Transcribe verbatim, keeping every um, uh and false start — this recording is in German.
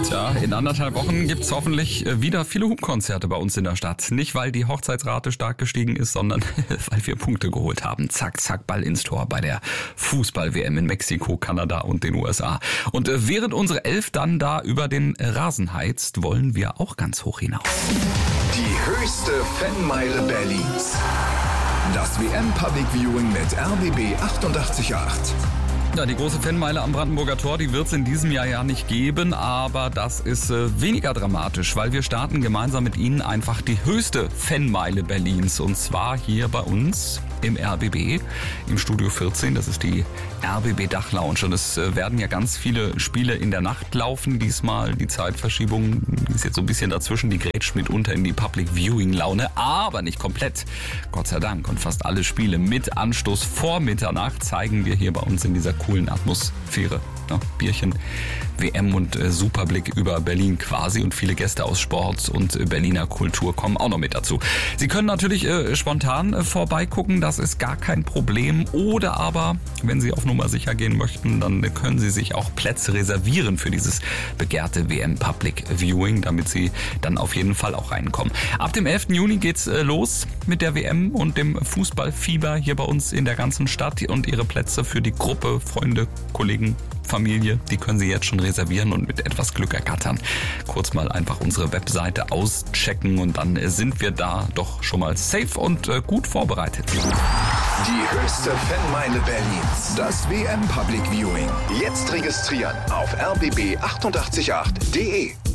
Tja, in anderthalb Wochen gibt's hoffentlich wieder viele Hupkonzerte bei uns in der Stadt. Nicht, weil die Hochzeitsrate stark gestiegen ist, sondern weil wir Punkte geholt haben. Zack, zack, Ball ins Tor bei der Fußball-W M in Mexiko, Kanada und den U S A. Und während unsere Elf dann da über den Rasen heizt, wollen wir auch ganz hoch hinaus. Die höchste Fanmeile Berlins. Das W M Public Viewing mit R B B achtundachtzig Komma acht. Ja, die große Fanmeile am Brandenburger Tor, die wird es in diesem Jahr ja nicht geben, aber das ist äh, weniger dramatisch, weil wir starten gemeinsam mit Ihnen einfach die höchste Fanmeile Berlins, und zwar hier bei uns im R B B, im Studio vierzehn, das ist die R B B Dachlounge, und es äh, werden ja ganz viele Spiele in der Nacht laufen diesmal. Die Zeitverschiebung ist jetzt so ein bisschen dazwischen, die grätscht mitunter in die Public Viewing Laune, aber nicht komplett, Gott sei Dank, und fast alle Spiele mit Anstoß vor Mitternacht zeigen wir hier bei uns in dieser coolen Atmosphäre. Ja, Bierchen, W M und äh, Superblick über Berlin quasi, und viele Gäste aus Sport und äh, Berliner Kultur kommen auch noch mit dazu. Sie können natürlich äh, spontan äh, vorbeigucken, das ist gar kein Problem, oder aber, wenn Sie auf Nummer sicher gehen möchten, dann äh, können Sie sich auch Plätze reservieren für dieses begehrte W M Public Viewing, damit Sie dann auf jeden Fall auch reinkommen. Ab dem elften Juni geht's äh, los mit der W M und dem Fußballfieber hier bei uns in der ganzen Stadt, und Ihre Plätze für die Gruppe, Freunde, Kollegen, Familie, die können Sie jetzt schon reservieren und mit etwas Glück ergattern. Kurz mal einfach unsere Webseite auschecken, und dann sind wir da doch schon mal safe und äh, gut vorbereitet. Die höchste Fanmeile Berlins, das W M Public Viewing. Jetzt registrieren auf r b b achtundachtzig Komma acht punkt d e.